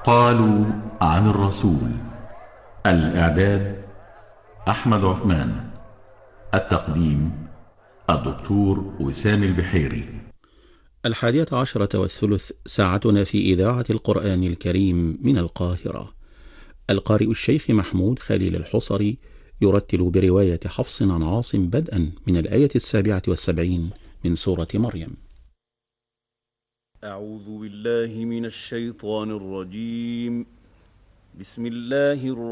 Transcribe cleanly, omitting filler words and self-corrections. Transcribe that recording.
قالوا عن الرسول. الإعداد أحمد عثمان. التقديم الدكتور وسام البحيري. 11:30 ساعتنا في إذاعة القرآن الكريم من القاهرة. القارئ الشيخ محمود خليل الحصري يرتل برواية حفص عن عاصم بدءا من الآية 77 من سورة مريم. أعوذ بالله من الشيطان الرجيم. بسم الله الرحمن